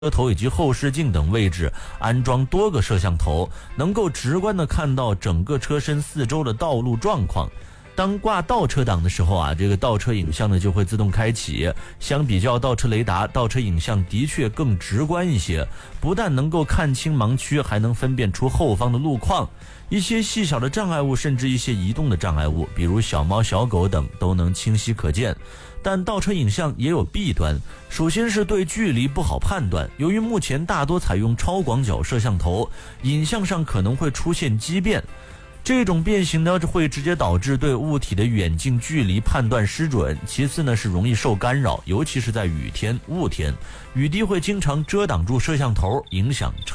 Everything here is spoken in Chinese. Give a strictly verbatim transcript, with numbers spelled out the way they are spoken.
车头以及后视镜等位置安装多个摄像头，能够直观地看到整个车身四周的道路状况。当挂倒车档的时候啊，这个倒车影像呢就会自动开启。相比较倒车雷达，倒车影像的确更直观一些，不但能够看清盲区，还能分辨出后方的路况。一些细小的障碍物，甚至一些移动的障碍物，比如小猫小狗等，都能清晰可见。但倒车影像也有弊端，首先是对距离不好判断，由于目前大多采用超广角摄像头，影像上可能会出现畸变。这种变形呢，会直接导致对物体的远近距离判断失准。其次呢，是容易受干扰，尤其是在雨天、雾天，雨滴会经常遮挡住摄像头，影响